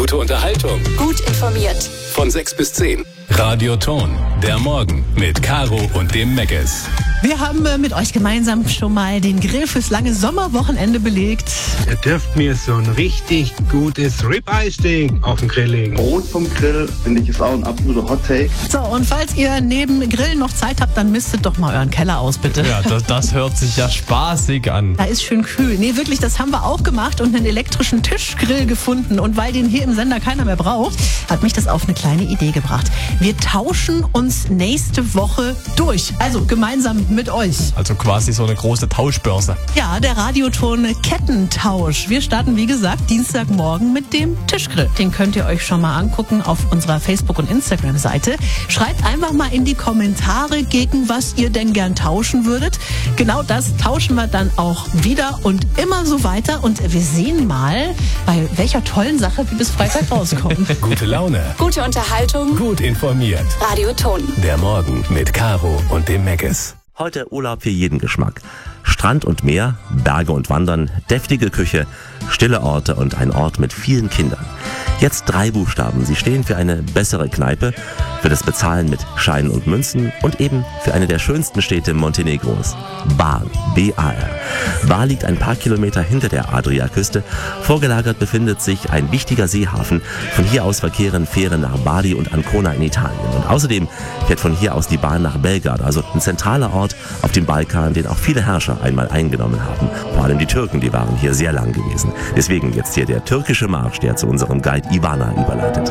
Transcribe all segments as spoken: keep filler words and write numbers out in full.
Gute Unterhaltung. Gut informiert. Von sechs bis zehn. Radio Ton, der Morgen mit Caro und dem Meckes. Wir haben äh, mit euch gemeinsam schon mal den Grill fürs lange Sommerwochenende belegt. Ihr dürft mir so ein richtig gutes Ribeye-Steak auf den Grill legen. Brot vom Grill, finde ich, ist auch ein absoluter Hot-Take. So, und falls ihr neben Grillen noch Zeit habt, dann mistet doch mal euren Keller aus, bitte. Ja, das, das hört sich ja spaßig an. Da ist schön kühl. Nee, wirklich, das haben wir auch gemacht und einen elektrischen Tischgrill gefunden. Und weil den hier im Sender keiner mehr braucht, hat mich das auf eine kleine Idee gebracht. Wir tauschen uns nächste Woche durch. Also gemeinsam mit euch. Also quasi so eine große Tauschbörse. Ja, der Radioton Kettentausch. Wir starten, wie gesagt, Dienstagmorgen mit dem Tischgrill. Den könnt ihr euch schon mal angucken auf unserer Facebook- und Instagram-Seite. Schreibt einfach mal in die Kommentare, gegen was ihr denn gern tauschen würdet. Genau das tauschen wir dann auch wieder und immer so weiter. Und wir sehen mal, bei welcher tollen Sache wir bis Freitag rauskommen. Gute Laune. Gute Unterhaltung. Gut informiert. Radio Ton. Der Morgen mit Caro und dem Meckes. Heute Urlaub für jeden Geschmack. Strand und Meer, Berge und Wandern, deftige Küche, stille Orte und ein Ort mit vielen Kindern. Jetzt drei Buchstaben. Sie stehen für eine bessere Kneipe, für das Bezahlen mit Scheinen und Münzen und eben für eine der schönsten Städte Montenegros. Bar, B A R. Bar liegt ein paar Kilometer hinter der Adriaküste. Vorgelagert befindet sich ein wichtiger Seehafen. Von hier aus verkehren Fähren nach Bali und Ancona in Italien. Und außerdem fährt von hier aus die Bahn nach Belgrad, also ein zentraler Ort auf dem Balkan, den auch viele Herrscher einmal eingenommen haben. Vor allem die Türken, die waren hier sehr lang gewesen. Deswegen jetzt hier der türkische Marsch, der zu unserem Guide Ivana überleitet.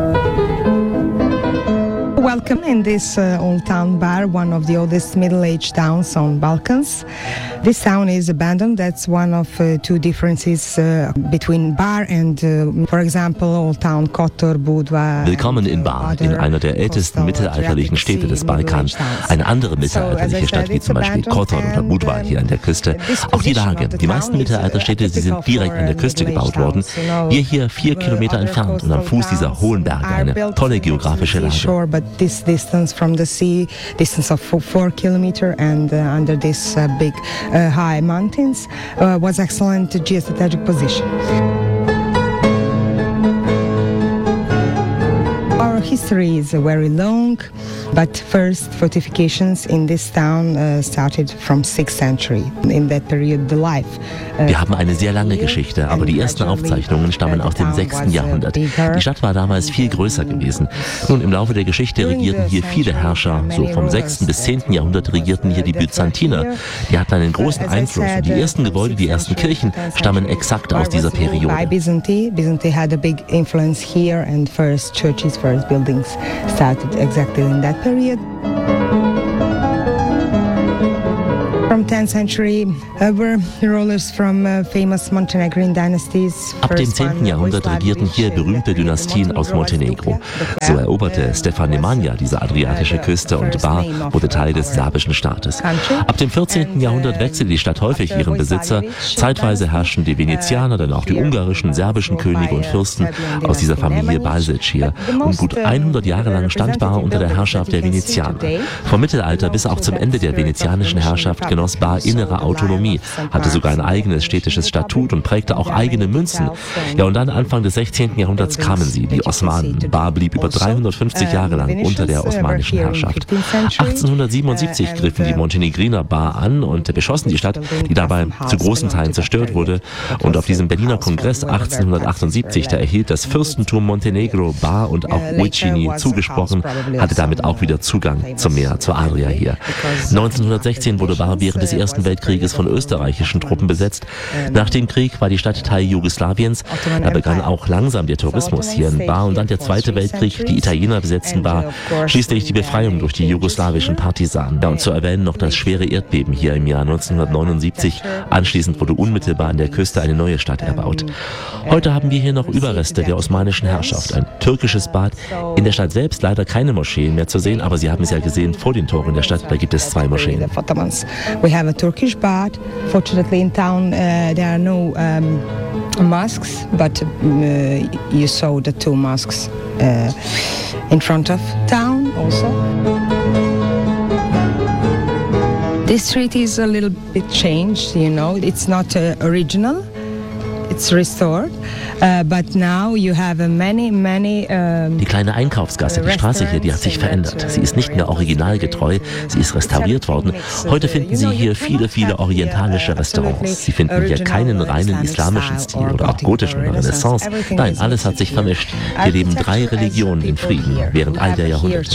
Welcome in this uh, old town bar, one of the oldest middle-aged towns on Balkans. This town is abandoned. That's one of uh, two differences uh, between Bar and, uh, for example, old town Kotor, Budva. Willkommen in Bar, in einer der ältesten mittelalterlichen Städte des Balkan. Eine andere mittelalterliche Stadt wie zum Beispiel Kotor oder Budva hier an der Küste. Auch die Lage. Die meisten Mittelalterstädte, sie sind direkt an der Küste gebaut worden. Wir hier vier Kilometer entfernt und am Fuß dieser hohen Berge. Eine tolle geografische Lage. This distance from the sea, distance of four, four kilometers, and uh, under this uh, big, uh, high mountains, uh, was excellent geostrategic position. Our history is very long, but first fortifications in this town uh, started from sixth century. In that period, the life. Uh, Wir haben eine sehr lange Geschichte, aber die ersten Aufzeichnungen stammen aus dem sechsten Jahrhundert. Die Stadt war damals viel größer gewesen. Nun, im Laufe der Geschichte regierten hier viele Herrscher. So vom sechsten bis zehnten Jahrhundert regierten hier die Byzantiner. Die hatten einen großen Einfluss und die ersten Gebäude, die ersten Kirchen stammen exakt aus dieser Periode. Byzantine, Byzantine had a big influence here, and first churches, first buildings started exactly in that period. From tenth century, uh, were rulers from uh, famous Montenegrin dynasties. Ab dem zehnten Jahrhundert regierten hier berühmte Dynastien aus Montenegro. So eroberte Stefan Nemanja diese adriatische Küste und Bar wurde Teil des serbischen Staates. Ab dem vierzehnten Jahrhundert wechselte die Stadt häufig ihren Besitzer. Zeitweise herrschten die Venezianer, dann auch die ungarischen, serbischen Könige und Fürsten aus dieser Familie Balsic hier. Und gut hundert Jahre lang stand Bar unter der Herrschaft der Venezianer. Vom Mittelalter bis auch zum Ende der venezianischen Herrschaft genoss Bar innere Autonomie, hatte sogar ein eigenes städtisches Statut und prägte auch eigene Münzen. Ja, und dann Anfang des sechzehnten Jahrhunderts kamen sie, die Osmanen. Bar blieb über dreihundertfünfzig Jahre lang unter der osmanischen Herrschaft. achtzehnhundertsiebenundsiebzig griffen die Montenegriner Bar an und beschossen die Stadt, die dabei zu großen Teilen zerstört wurde. Und auf diesem Berliner Kongress achtzehnhundertachtundsiebzig, da erhielt das Fürstentum Montenegro Bar und auch Uicini zugesprochen, hatte damit auch wieder Zugang zum Meer, zur Adria hier. neunzehnhundertsechzehn wurde Bar während des Ersten Weltkrieges von österreichischen Truppen besetzt. Nach dem Krieg war die Stadt Teil Jugoslawiens. Da begann auch langsam der Tourismus hier in Bar und dann der Zweite Weltkrieg. Die Italiener besetzten Bar. Schließlich die Befreiung durch die jugoslawischen Partisanen. Ja, und zu erwähnen noch das schwere Erdbeben hier im Jahr neunzehnhundertneunundsiebzig. Anschließend wurde unmittelbar an der Küste eine neue Stadt erbaut. Heute haben wir hier noch Überreste der osmanischen Herrschaft. Ein türkisches Bad. In der Stadt selbst leider keine Moscheen mehr zu sehen, aber Sie haben es ja gesehen, vor den Toren der Stadt, da gibt es zwei Moscheen. We have a Turkish bath. Fortunately, in town uh, there are no um, mosques, but uh, you saw the two mosques uh, in front of town also. This street is a little bit changed, you know. It's not uh, original. it's restored, uh, but now you have uh, many, many. Um, die kleine Einkaufsgasse, die Straße hier, die hat sich verändert. Sie ist nicht mehr originalgetreu, sie ist restauriert worden. Heute finden Sie hier viele, viele orientalische Restaurants. Sie finden hier keinen reinen islamischen Stil oder auch gotischen oder Renaissance. Nein, alles hat sich vermischt. Hier leben drei Religionen in Frieden während all der Jahrhunderte.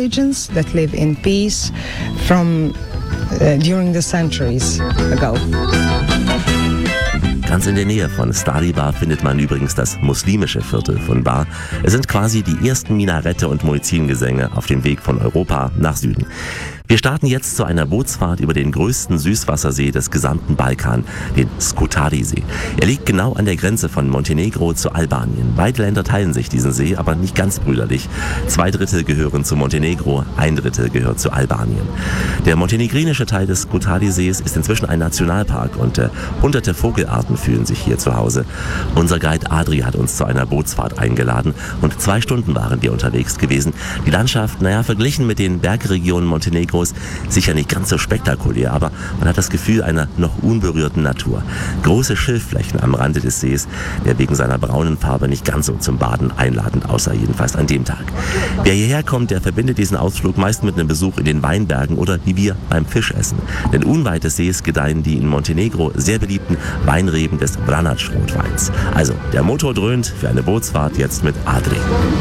Ganz in der Nähe von Stadi Bar findet man übrigens das muslimische Viertel von Bar. Es sind quasi die ersten Minarette und Muezzingesänge auf dem Weg von Europa nach Süden. Wir starten jetzt zu einer Bootsfahrt über den größten Süßwassersee des gesamten Balkan, den Skutari-See. Er liegt genau an der Grenze von Montenegro zu Albanien. Beide Länder teilen sich diesen See, aber nicht ganz brüderlich. Zwei Drittel gehören zu Montenegro, ein Drittel gehört zu Albanien. Der montenegrinische Teil des Skutari-Sees ist inzwischen ein Nationalpark und äh, hunderte Vogelarten fühlen sich hier zu Hause. Unser Guide Adri hat uns zu einer Bootsfahrt eingeladen und zwei Stunden waren wir unterwegs gewesen. Die Landschaft, naja, verglichen mit den Bergregionen Montenegro sicher nicht ganz so spektakulär, aber man hat das Gefühl einer noch unberührten Natur. Große Schilfflächen am Rande des Sees, der wegen seiner braunen Farbe nicht ganz so zum Baden einladend aussah, jedenfalls an dem Tag. Wer hierher kommt, der verbindet diesen Ausflug meist mit einem Besuch in den Weinbergen oder wie wir beim Fischessen. Denn unweit des Sees gedeihen die in Montenegro sehr beliebten Weinreben des Vranac-Rotweins. Also, der Motor dröhnt für eine Bootsfahrt jetzt mit Adri.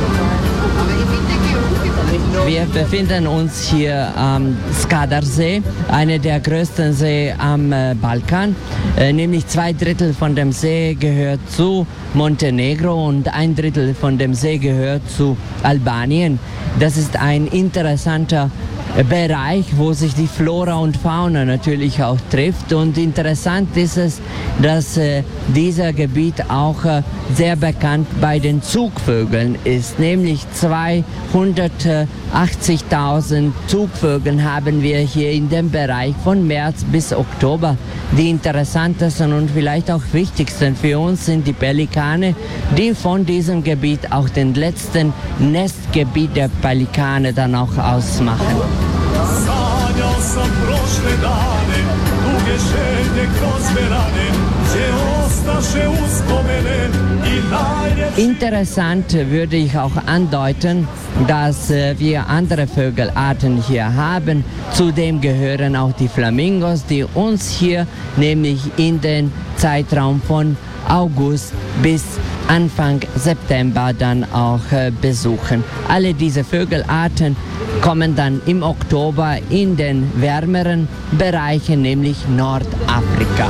Wir befinden uns hier am Skadarsee, einer der größten Seen am äh, Balkan. Äh, nämlich zwei Drittel von dem See gehört zu Montenegro und ein Drittel von dem See gehört zu Albanien. Das ist ein interessanter Bereich, wo sich die Flora und Fauna natürlich auch trifft. Und interessant ist es, dass äh, dieser Gebiet auch äh, sehr bekannt bei den Zugvögeln ist. Nämlich zweihundertachtzigtausend Zugvögel haben wir hier in dem Bereich von März bis Oktober. Die interessantesten und vielleicht auch wichtigsten für uns sind die Pelikane, die von diesem Gebiet auch den letzten Nestgebiet der Pelikane dann auch ausmachen. Interessant würde ich auch andeuten, dass äh, wir andere Vogelarten hier haben. Zudem gehören auch die Flamingos, die uns hier nämlich in den Zeitraum von August bis Anfang September dann auch äh, besuchen. Alle diese Vogelarten kommen dann im Oktober in den wärmeren Bereichen, nämlich Nordafrika.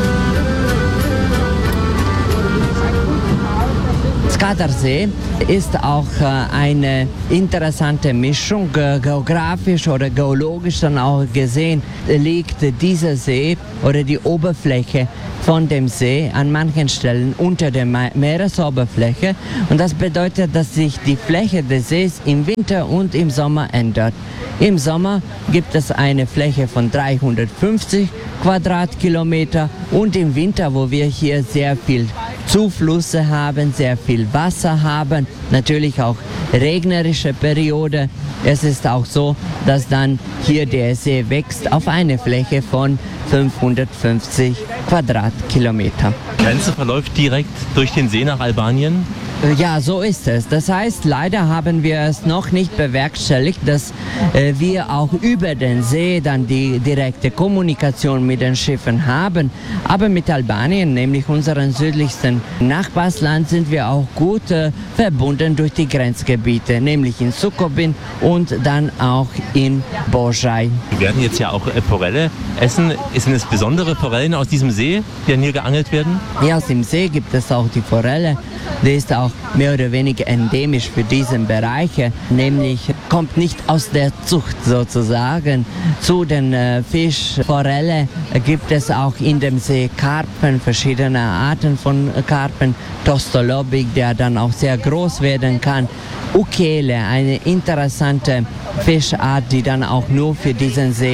Skadarsee ist auch äh, eine interessante Mischung. Ge geografisch oder geologisch dann auch gesehen liegt dieser See oder die Oberfläche von dem See an manchen Stellen unter der Meeresoberfläche. Und das bedeutet, dass sich die Fläche des Sees im Winter und im Sommer ändert. Im Sommer gibt es eine Fläche von dreihundertfünfzig Quadratkilometer und im Winter, wo wir hier sehr viel Zuflüsse haben, sehr viel Wasser haben, natürlich auch regnerische Periode. Es ist auch so, dass dann hier der See wächst auf eine Fläche von fünfhundertfünfzig Quadratkilometer. Die Grenze verläuft direkt durch den See nach Albanien? Ja, so ist es. Das heißt, leider haben wir es noch nicht bewerkstelligt, dass äh, wir auch über den See dann die direkte Kommunikation mit den Schiffen haben. Aber mit Albanien, nämlich unserem südlichsten Nachbarsland, sind wir auch gut äh, verbunden durch die Grenzgebiete, nämlich in Sukobin und dann auch in Božaj. Wir werden jetzt ja auch äh, Forelle essen. Sind es besondere Forellen aus diesem See, die dann hier geangelt werden? Ja, aus dem See gibt es auch die Forelle. Die ist auch mehr oder weniger endemisch für diesen Bereich, nämlich kommt nicht aus der Zucht sozusagen. Zu den äh, Fischforelle gibt es auch in dem See Karpfen, verschiedene Arten von Karpfen, Tostolobik, der dann auch sehr groß werden kann. Ukele, eine interessante Fischart, die dann auch nur für diesen See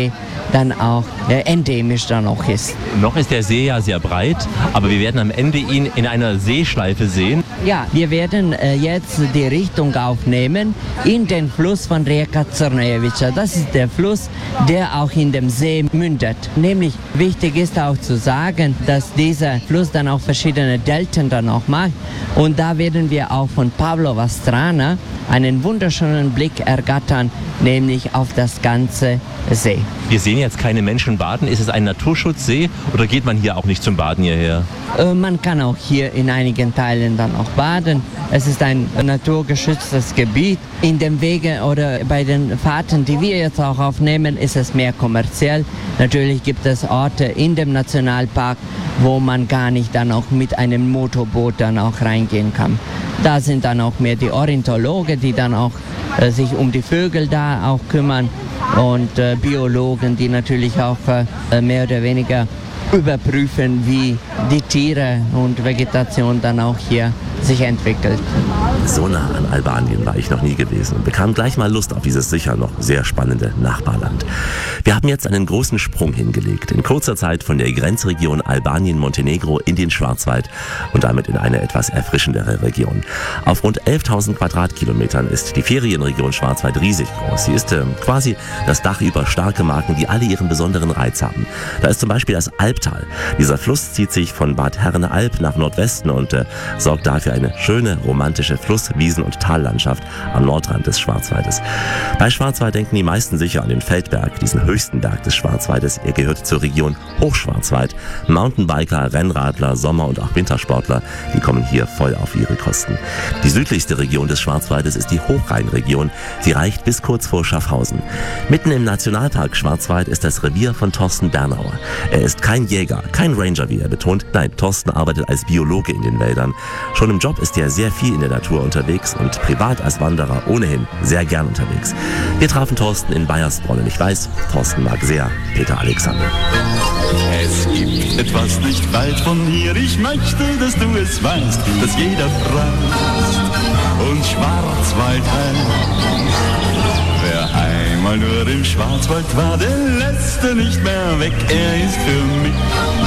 dann auch äh, endemisch dann auch ist. Noch ist der See ja sehr breit, aber wir werden am Ende ihn in einer Seeschleife sehen. Ja, wir werden äh, jetzt die Richtung aufnehmen in den Fluss von Rijeka Crnojevica. Das ist der Fluss, der auch in dem See mündet. Nämlich wichtig ist auch zu sagen, dass dieser Fluss dann auch verschiedene Delten dann auch macht. Und da werden wir auch von Pavlova Strana einen wunderschönen Blick ergattern, nämlich auf das ganze See. Wir sehen jetzt keine Menschen baden. Ist es ein Naturschutzsee oder geht man hier auch nicht zum Baden hierher? Äh, man kann auch hier in einigen Teilen dann auch baden. Es ist ein naturgeschütztes Gebiet. In den Wegen oder bei den Fahrten, die wir jetzt auch aufnehmen, ist es mehr kommerziell. Natürlich gibt es Orte in dem Nationalpark, wo man gar nicht dann auch mit einem Motorboot dann auch reingehen kann. Da sind dann auch mehr die Ornithologen, die dann auch äh, sich um die Vögel da auch kümmern und äh, Biologen, die natürlich auch äh, mehr oder weniger überprüfen, wie die Tiere und Vegetation dann auch hier sich entwickelt. So nah an Albanien war ich noch nie gewesen und bekam gleich mal Lust auf dieses sicher noch sehr spannende Nachbarland. Wir haben jetzt einen großen Sprung hingelegt, in kurzer Zeit von der Grenzregion Albanien-Montenegro in den Schwarzwald und damit in eine etwas erfrischendere Region. Auf rund elftausend Quadratkilometern ist die Ferienregion Schwarzwald riesig groß. Sie ist äh, quasi das Dach über starke Marken, die alle ihren besonderen Reiz haben. Da ist zum Beispiel das Albtal. Dieser Fluss zieht sich von Bad Herne-Alb nach Nordwesten und äh, sorgt dafür eine schöne, romantische Fluss-, Wiesen- und Tallandschaft am Nordrand des Schwarzwaldes. Bei Schwarzwald denken die meisten sicher an den Feldberg, diesen höchsten Berg des Schwarzwaldes. Er gehört zur Region Hochschwarzwald. Mountainbiker, Rennradler, Sommer- und auch Wintersportler, die kommen hier voll auf ihre Kosten. Die südlichste Region des Schwarzwaldes ist die Hochrheinregion. Sie reicht bis kurz vor Schaffhausen. Mitten im Nationalpark Schwarzwald ist das Revier von Thorsten Bernauer. Er ist kein Jäger, kein Ranger, wie er betont. Nein, Thorsten arbeitet als Biologe in den Wäldern. Schon im Job ist er sehr viel in der Natur unterwegs und privat als Wanderer ohnehin sehr gern unterwegs. Wir trafen Thorsten in Baiersbronn und ich weiß, Thorsten mag sehr Peter Alexander. Es gibt etwas nicht weit von hier, ich möchte, dass du es weißt, dass jeder preist und Schwarzwald heißt. Wer einmal nur im Schwarzwald war, der lässt er nicht mehr weg, er ist für mich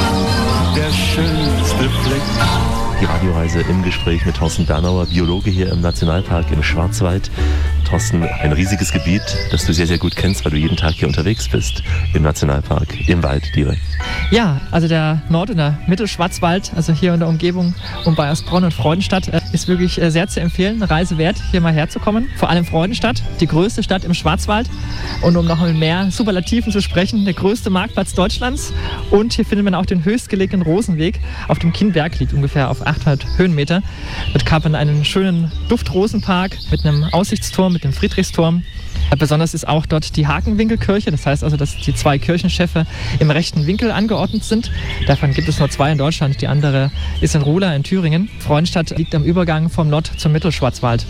der schönste Fleck. Die Radioreise im Gespräch mit Thorsten Bernauer, Biologe hier im Nationalpark im Schwarzwald. Thorsten, ein riesiges Gebiet, das du sehr, sehr gut kennst, weil du jeden Tag hier unterwegs bist, im Nationalpark, im Wald direkt. Ja, also der Nord- und der Mittelschwarzwald, also hier in der Umgebung um Baiersbronn und Freudenstadt, ist wirklich sehr zu empfehlen, eine Reise wert, hier mal herzukommen. Vor allem Freudenstadt, die größte Stadt im Schwarzwald und um noch mit mehr Superlativen zu sprechen, der größte Marktplatz Deutschlands und hier findet man auch den höchstgelegenen Rosenweg auf dem Kinnberg, liegt ungefähr auf achthundert Höhenmeter. Dort kann man einen schönen Duftrosenpark mit einem Aussichtsturm, mit dem Friedrichsturm. Besonders ist auch dort die Hakenwinkelkirche, das heißt also, dass die zwei Kirchenschiffe im rechten Winkel angeordnet sind. Davon gibt es nur zwei in Deutschland, die andere ist in Ruhla in Thüringen. Freudenstadt liegt am Übergang vom Nord- zum Mittelschwarzwald.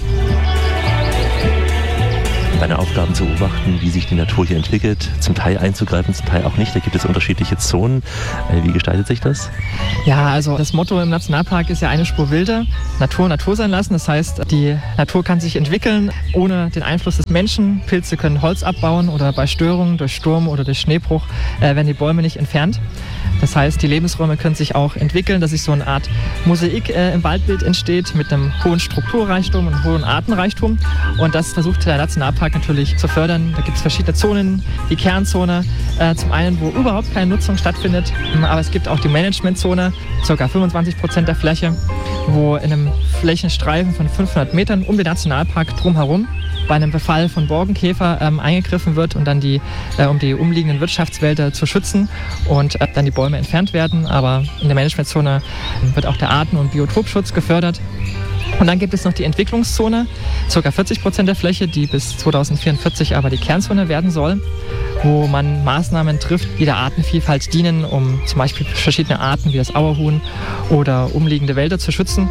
Deine Aufgaben zu beobachten, wie sich die Natur hier entwickelt, zum Teil einzugreifen, zum Teil auch nicht. Da gibt es unterschiedliche Zonen. Wie gestaltet sich das? Ja, also das Motto im Nationalpark ist ja eine Spur wilder. Natur Natur sein lassen. Das heißt, die Natur kann sich entwickeln ohne den Einfluss des Menschen. Pilze können Holz abbauen oder bei Störungen durch Sturm oder durch Schneebruch äh, werden die Bäume nicht entfernt. Das heißt, die Lebensräume können sich auch entwickeln, dass sich so eine Art Mosaik äh, im Waldbild entsteht mit einem hohen Strukturreichtum und hohen Artenreichtum. Und das versucht der Nationalpark natürlich zu fördern. Da gibt es verschiedene Zonen, die Kernzone, äh, zum einen, wo überhaupt keine Nutzung stattfindet, aber es gibt auch die Managementzone, ca. fünfundzwanzig Prozent der Fläche, wo in einem Flächenstreifen von fünfhundert Metern um den Nationalpark drumherum bei einem Befall von Borkenkäfer ähm, eingegriffen wird und dann die, äh, um die umliegenden Wirtschaftswälder zu schützen und äh, dann die Bäume entfernt werden. Aber in der Managementzone wird auch der Arten- und Biotopschutz gefördert. Und dann gibt es noch die Entwicklungszone, ca. vierzig Prozent der Fläche, die bis zweitausendvierundvierzig aber die Kernzone werden soll, wo man Maßnahmen trifft, die der Artenvielfalt dienen, um zum Beispiel verschiedene Arten wie das Auerhuhn oder umliegende Wälder zu schützen.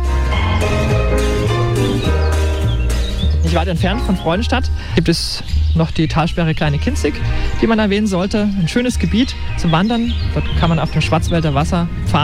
Nicht weit entfernt von Freudenstadt gibt es noch die Talsperre Kleine Kinzig, die man erwähnen sollte. Ein schönes Gebiet zum Wandern. Dort kann man auf dem Schwarzwälder Wasserpfad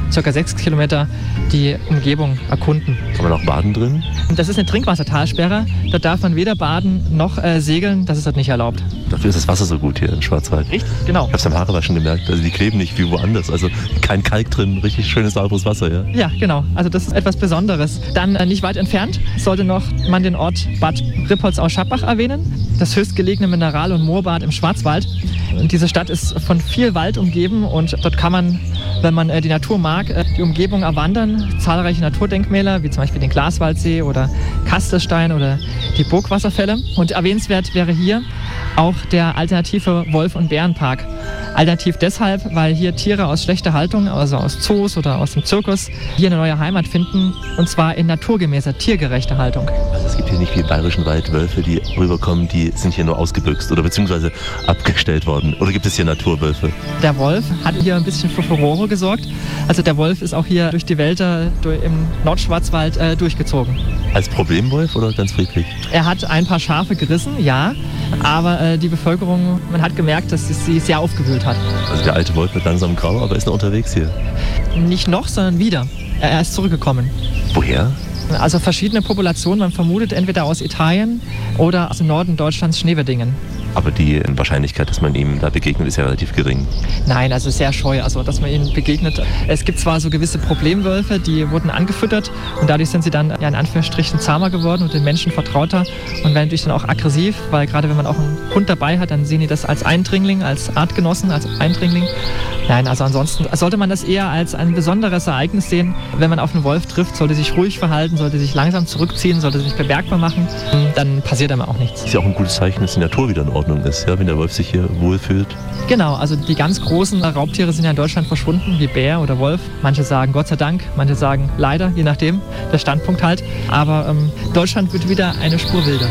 circa sechs Kilometer die Umgebung erkunden. Kann man auch baden drin? Das ist eine Trinkwassertalsperre. Dort darf man weder baden noch äh, segeln. Das ist dort nicht erlaubt. Dafür ist das Wasser so gut hier im Schwarzwald. Richtig, genau. Ich habe es am Haarewaschen gemerkt. Also die kleben nicht wie woanders. Also kein Kalk drin, richtig schönes, sauberes Wasser. Ja, ja genau. Also das ist etwas Besonderes. Dann äh, nicht weit entfernt sollte noch man den Ort Bad Rippoldsau-Schappach erwähnen. Das höchstgelegene Mineral- und Moorbad im Schwarzwald. Und diese Stadt ist von viel Wald umgeben und dort kann man, wenn man äh, die Natur mag, äh, die Umgebung erwandern. Zahlreiche Naturdenkmäler, wie zum Beispiel den Glaswaldsee oder Kasterstein oder die Burgwasserfälle. Und erwähnenswert wäre hier auch der alternative Wolf- und Bärenpark. Alternativ deshalb, weil hier Tiere aus schlechter Haltung, also aus Zoos oder aus dem Zirkus, hier eine neue Heimat finden, und zwar in naturgemäßer, tiergerechter Haltung. Also es gibt hier nicht wie im Bayerischen Wald Wölfe, die rüberkommen, die sind hier nur ausgebüxt oder beziehungsweise abgestellt worden. Oder gibt es hier Naturwölfe? Der Wolf hat hier ein bisschen für Furore gesorgt. Also der Wolf ist auch hier durch die Wälder durch, im Nordschwarzwald äh, durchgezogen. Als Problemwolf oder ganz friedlich? Er hat ein paar Schafe gerissen, ja, aber äh, die Bevölkerung, man hat gemerkt, dass es sie sehr aufgewühlt hat. Also der alte Wolf wird langsam grau, aber ist noch unterwegs hier? Nicht noch, sondern wieder. Er ist zurückgekommen. Woher? Also verschiedene Populationen, man vermutet entweder aus Italien oder aus dem Norden Deutschlands, Schneewerdingen. Aber die Wahrscheinlichkeit, dass man ihm da begegnet, ist ja relativ gering. Nein, also sehr scheu, also dass man ihnen begegnet. Es gibt zwar so gewisse Problemwölfe, die wurden angefüttert und dadurch sind sie dann ja in Anführungsstrichen zahmer geworden und den Menschen vertrauter und werden natürlich dann auch aggressiv, weil gerade wenn man auch einen Hund dabei hat, dann sehen die das als Eindringling, als Artgenossen, als Eindringling. Nein, also ansonsten sollte man das eher als ein besonderes Ereignis sehen. Wenn man auf einen Wolf trifft, sollte sich ruhig verhalten, sollte sich langsam zurückziehen, sollte sich bemerkbar machen, dann passiert einem auch nichts. Ist ja auch ein gutes Zeichen, dass die Natur wieder in Ordnung ist, ja, wenn der Wolf sich hier wohlfühlt. Genau, also die ganz großen Raubtiere sind ja in Deutschland verschwunden, wie Bär oder Wolf. Manche sagen Gott sei Dank, manche sagen leider, je nachdem, der Standpunkt halt. Aber ähm, Deutschland wird wieder eine Spur wilder.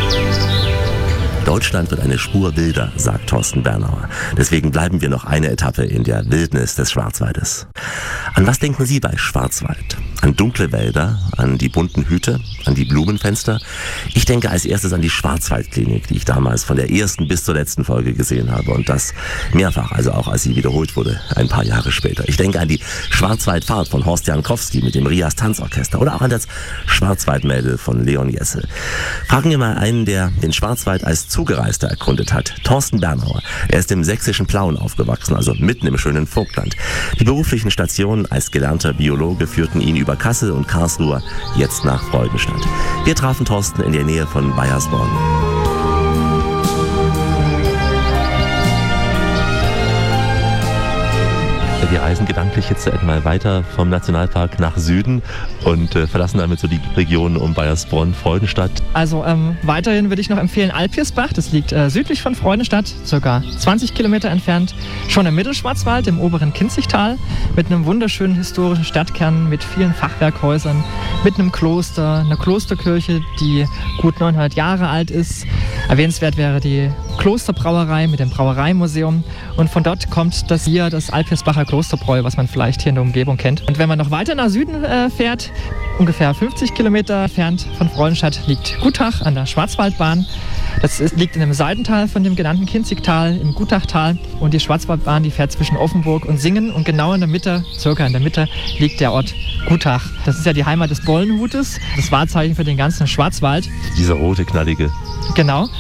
Deutschland wird eine Spur wilder, sagt Thorsten Bernauer. Deswegen bleiben wir noch eine Etappe in der Wildnis des Schwarzwaldes. An was denken Sie bei Schwarzwald? An dunkle Wälder, an die bunten Hüte, an die Blumenfenster? Ich denke als erstes an die Schwarzwaldklinik, die ich damals von der ersten bis zur letzten Folge gesehen habe. Und das mehrfach, also auch als sie wiederholt wurde, ein paar Jahre später. Ich denke an die Schwarzwaldfahrt von Horst Jankowski mit dem Rias Tanzorchester oder auch an das Schwarzwaldmädel von Leon Jesse. Fragen wir mal einen, der den Schwarzwald als Zugereister erkundet hat. Thorsten Bernauer. Er ist im sächsischen Plauen aufgewachsen, also mitten im schönen Vogtland. Die beruflichen Stationen als gelernter Biologe führten ihn über Kassel und Karlsruhe, jetzt nach Freudenstadt. Wir trafen Thorsten in der Nähe von Baiersbronn. Wir reisen gedanklich jetzt einmal weiter vom Nationalpark nach Süden und äh, verlassen damit so die Region um Baiersbronn, Freudenstadt. Also ähm, weiterhin würde ich noch empfehlen Alpirsbach, das liegt äh, südlich von Freudenstadt, circa zwanzig Kilometer entfernt, schon im Mittelschwarzwald, im oberen Kinzigtal, mit einem wunderschönen historischen Stadtkern, mit vielen Fachwerkhäusern, mit einem Kloster, einer Klosterkirche, die gut neunhundert Jahre alt ist. Erwähnenswert wäre die Klosterbrauerei mit dem Brauereimuseum und von dort kommt das hier, das Alpirsbacher Klosterbräu, was man vielleicht hier in der Umgebung kennt. Und wenn man noch weiter nach Süden äh, fährt, ungefähr fünfzig Kilometer entfernt von Freudenstadt, liegt Gutach an der Schwarzwaldbahn. Das ist, liegt in dem Seitental von dem genannten Kinzigtal, im Gutachtal. Und die Schwarzwaldbahn, die fährt zwischen Offenburg und Singen. Und genau in der Mitte, circa in der Mitte, liegt der Ort Gutach. Das ist ja die Heimat des Bollenhutes, das Wahrzeichen für den ganzen Schwarzwald. Dieser rote, knallige. Genau.